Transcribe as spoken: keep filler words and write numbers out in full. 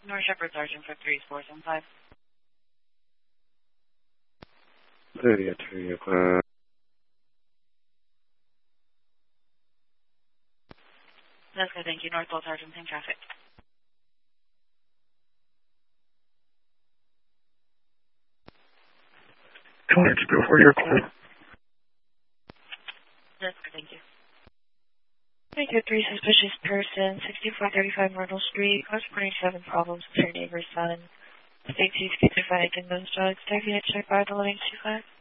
North Shepherd Sergeant for three four seven five. 네, 저희가 That's good, thank you. Northwell Sergeant, same traffic. Tony, before your call. That's good, thank you. Thank you. Three suspicious person, sixty-four thirty-five Myrtle Street, cause twenty-seven problems with your neighbor's son. State two schizophrenic and those drugs. Have you checked by the living two five?